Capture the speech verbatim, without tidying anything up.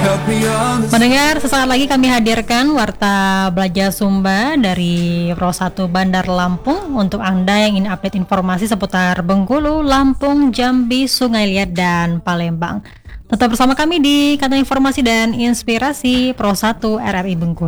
Mendengar, sesaat lagi kami hadirkan Warta Belajar Sumba dari Pro satu Bandar Lampung untuk Anda yang ingin update informasi seputar Bengkulu, Lampung, Jambi, Sungai Liat, dan Palembang. Tetap bersama kami di Kantor Informasi dan Inspirasi Pro satu R R I Bengkulu.